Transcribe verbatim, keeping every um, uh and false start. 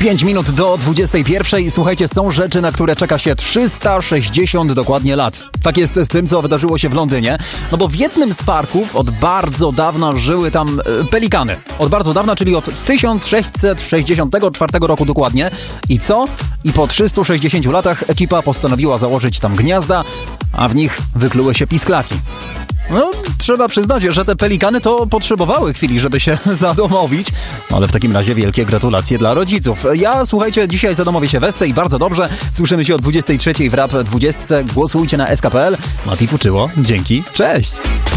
pięć minut do dwudziestej pierwszej. Słuchajcie, są rzeczy, na które czeka się trzysta sześćdziesiąt dokładnie lat. Tak jest z tym, co wydarzyło się w Londynie. No bo w jednym z parków od bardzo dawna żyły tam e, pelikany. Od bardzo dawna, czyli od tysiąc sześćset sześćdziesiątego czwartego roku dokładnie. I co? I po trzystu sześćdziesięciu latach ekipa postanowiła założyć tam gniazda, a w nich wykluły się pisklaki. No, trzeba przyznać, że te pelikany to potrzebowały chwili, żeby się zadomowić. No, ale w takim razie wielkie gratulacje dla rodziców. Ja, słuchajcie, dzisiaj zadomowię się Westę i bardzo dobrze. Słyszymy się o dwudziestej trzeciej w Rap dwadzieścia. Głosujcie na S K P L. Mati Puczyło. Dzięki. Cześć!